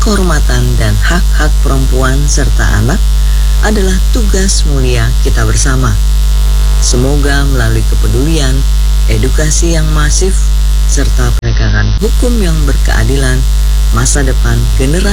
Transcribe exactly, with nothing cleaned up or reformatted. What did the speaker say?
kehormatan dan hak-hak perempuan serta anak adalah tugas mulia kita bersama. Semoga melalui kepedulian, edukasi yang masif, serta penegakan hukum yang berkeadilan, masa depan generasi